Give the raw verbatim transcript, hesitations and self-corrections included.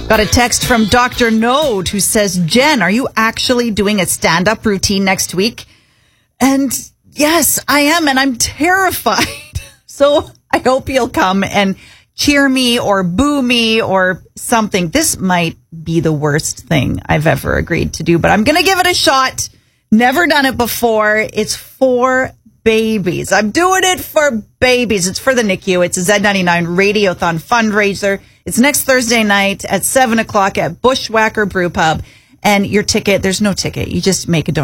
Got a text from Doctor Node who says, Jen, are you actually doing a stand-up routine next week? And yes, I am, and I'm terrified. So I hope you'll come and cheer me or boo me or something. This might be the worst thing I've ever agreed to do, but I'm going to give it a shot. Never done it before. It's for babies. I'm doing it for babies. It's for the N I C U. It's a Z ninety-nine Radiothon fundraiser. It's next Thursday night at seven o'clock at Bushwhacker Brew Pub. And your ticket, there's no ticket. You just make a donation.